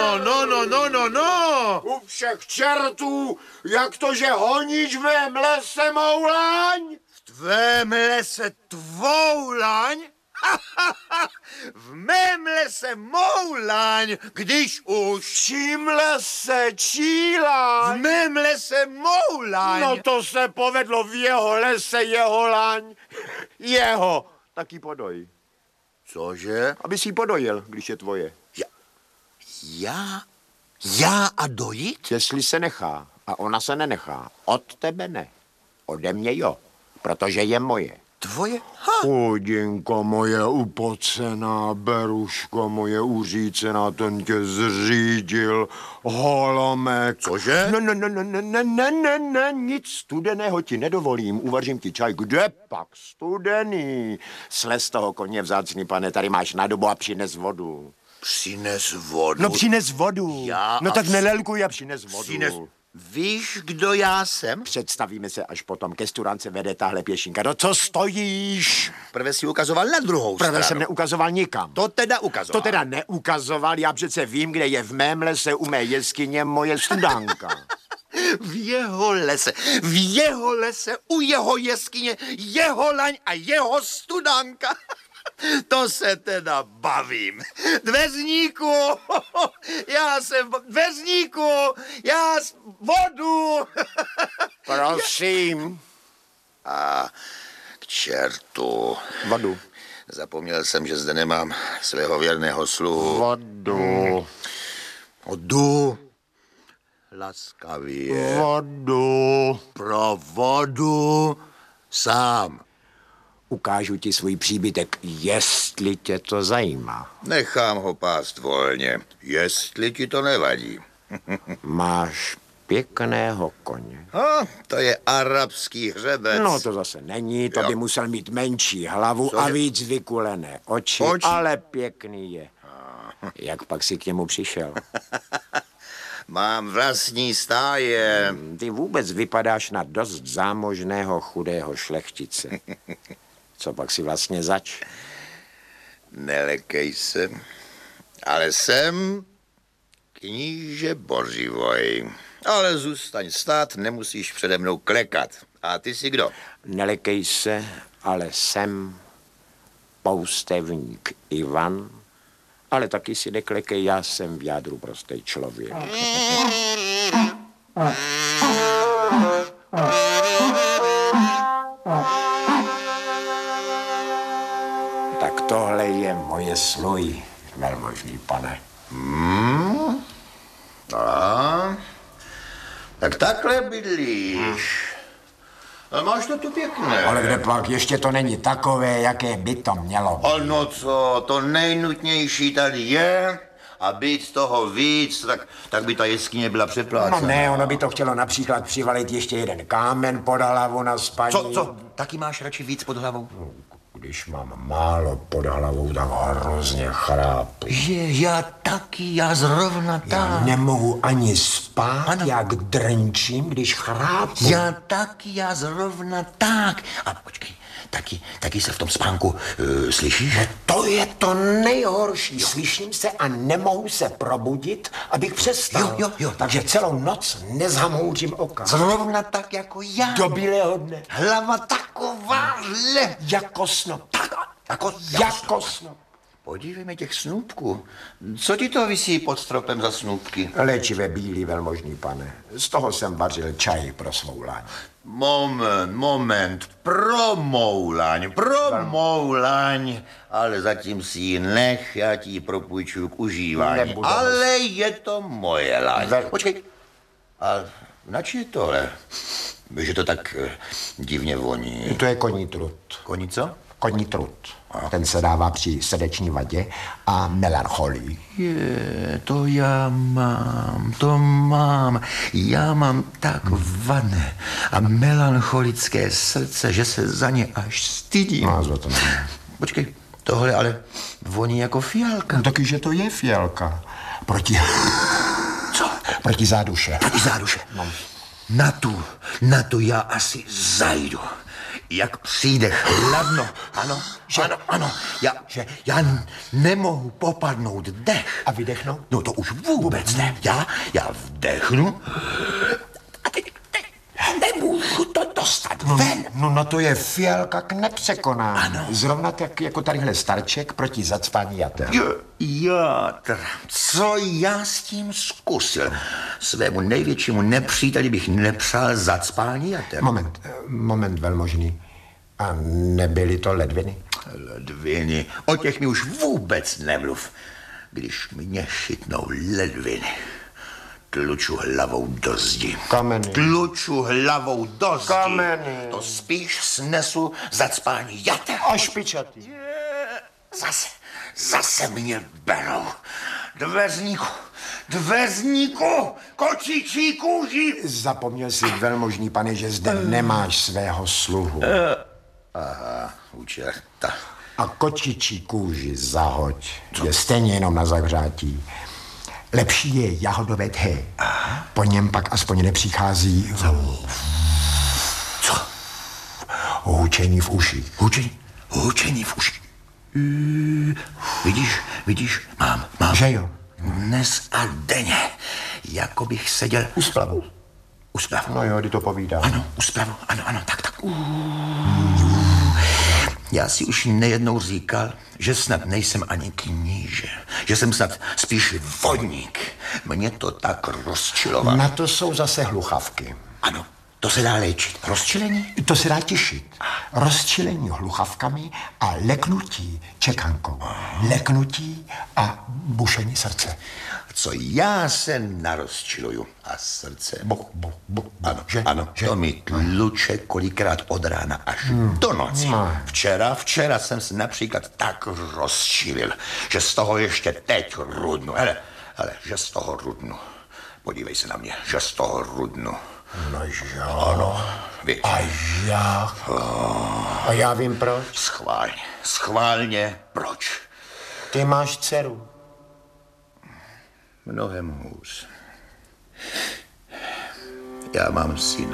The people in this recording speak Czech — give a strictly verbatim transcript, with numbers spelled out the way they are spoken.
no, no, no, no, no, no. U všech čertů, jak to, že honíš v mém lese moulaň? V tvém lese tvoulaň? V mém lese moulaň, když už. V čím lese čílaň? V mém lese moulaň. No to se povedlo, v jeho lese jeho laň. Jeho. Taky podoj. Cože? Aby si ji podojil, když je tvoje. Já, já, já a dojít? Jestli se nechá a ona se nenechá, od tebe ne. Ode mě jo, protože je moje. Tvoje? Ha. Chudinko moje upocená, beruško moje uřícená, ten tě zřídil, holomek. Cože? Ne, ne, ne, ne, ne, ne, ne, ne, ne, nic studeného ti nedovolím, uvařím ti čaj. Kde pak studený? Slez toho koně vzácný, pane, tady máš na dobu a přines vodu. Přines vodu. No přines vodu. Já no a tak vš- nelelkuj a přines vodu. Přines... Víš, kdo já jsem? Představíme se až potom, ke studance vede tahle pěšinka. No co stojíš? Prve si ukazoval na druhou Prvé stranu. jsem neukazoval nikam. To teda ukazoval. To teda neukazoval, já přece vím, kde je v mém lese u mé jeskyně moje studánka. V jeho lese, v jeho lese, u jeho jeskyně, jeho laň a jeho studánka. To se teda bavím. Dveřníku, já jsem dveřníku, já s vodu. Prosím. A k čertu. Vodu. Zapomněl jsem, že zde nemám svého věrného sluhu. Vodu. Vodu. Laskavě. Vodu. Pro vodu sám. Ukážu ti svůj příbytek, jestli tě to zajímá. Nechám ho pást volně, jestli ti to nevadí. Máš pěkného koně. A, to je arabský hřebec. No to zase není, to Jo. by musel mít menší hlavu Cože? a víc vykulené oči, Oči? ale pěkný je. Jak pak si k němu přišel? Mám vlastní stáje. Ty vůbec vypadáš na dost zámožného chudého šlechtice. Co pak si vlastně zač? Nelekej se, ale jsem kníže Bořivoj. Ale zůstaň stát, nemusíš přede mnou klekat. A ty jsi kdo? Nelekej se, ale jsem poustevník Ivan, ale taky si neklekej, já jsem v jádru prostý člověk. Tak tohle je moje sluj, velmožný pane. Hmm? A? Tak takhle bydlíš. A máš to tu pěkné. Ale kde pak, ještě to není takové, jaké by to mělo být. A no co, to nejnutnější tady je a být toho víc, tak, tak by ta jeskyně byla přeplácená. No ne, ono by to chtělo například přivalit ještě jeden kámen pod hlavu na spaní. Co, co, taky máš radši víc pod hlavou? Když mám málo pod hlavou, tak hrozně chrápu. Je, já taky, já zrovna Já tak. nemohu ani spát, Ano. jak drnčím, když chrápu. Já taky, já zrovna tak. A počkej, taky, taky se v tom spánku uh, slyšíš? No to je to nejhorší. Slyším se a nemohu se probudit, abych přestal. Jo, jo, jo. Takže celou noc nezamouřím oka. Zrovna tak jako já. Do bílého dne. Hlava takováhle. Jako snop. Tak, jako, Jako snop. Podívej mi těch snůbků. Co ti to visí pod stropem za snůbky? Léčivé bílý, velmožný pane. Z toho jsem vařil čaj pro svou laň. Moment, moment. Pro moulaň, pro moulaň. Ale zatím si ji nech, já ti ji propůjčuju k užívání. Nebudeme. Ale je to moje laň. Vel- Počkej. A na čí je tohle? Víš, že to tak eh, divně voní. To je koní trut. Koní co? Koní trut. Ten se dává při srdeční vadě a melancholii. Je, to já mám, to mám. Já mám tak vané a melancholické srdce, že se za ně až stydím. No, za to nevím. Počkej, tohle ale voní jako fialka. No, taky, že to je fialka. Proti... Co? Proti záduše. Proti záduše. No. Na tu, na tu já asi zajdu. jak přijde chladno. Ano, že, ano, ano. Já, že, já nemohu popadnout dech. A vydechnout? No to už vůbec ne. Já, já vdechnu a teď, teď nemůžu to dostat no, ven. No na to je fialka k nepřekonání. Ano. Zrovna tak jako tadyhle starček proti zacpání jater. Játr, co já s tím zkusil? Svému největšímu nepříteli bych nepřál zacpání jater. Moment, moment velmožný. A nebyly to ledviny? Ledviny, o těch mi už vůbec nemluv. Když mě chytnou ledviny, tluču hlavou do zdi. Kameny. Tluču hlavou do zdi. Kameny. To spíš snesu zacpání jater. A špičatý. Zase, zase mě berou. Dveřníku, dveřníku, kočičí kůži. Zapomněl si, velmožný pane, že zde nemáš svého sluhu. Aha, u čerta. A kočičí kůži zahoď. Co? Je stejně jenom na zahřátí. Lepší je jahodové té. Po něm pak aspoň nepřichází... Co? Co? Hučení v uši. Hučení? Hučení v uši. Uh, vidíš, vidíš, mám, mám. Že jo? Dnes a denně, jako bych seděl... U splavu. U splavu. No jo, kdy to povídá. Ano, u splavu, ano, ano, tak, tak. Uh. Já si už nejednou říkal, že snad nejsem ani kníže, že jsem snad spíš vodník. Mě to tak rozčilovalo. Na to jsou zase hluchavky. Ano, to se dá léčit. Rozčilení? To se dá těšit. Rozčilení hluchavkami a leknutí čekankou. Leknutí a bušení srdce. Co já se narozčiluju a srdce... Bo, bo, bo, bo, ano, že, ano, že? to mi tluče kolikrát od rána až hmm. do noci. No. Včera, včera jsem se například tak rozčilil, že z toho ještě teď rudnu. Hele, hele, že z toho rudnu. Podívej se na mě, že z toho rudnu. No jo. Ano, víš. A já? Oh. A já vím proč. Schválně, schválně, proč? Ty máš dceru. Mnohem hůř. Já mám syna.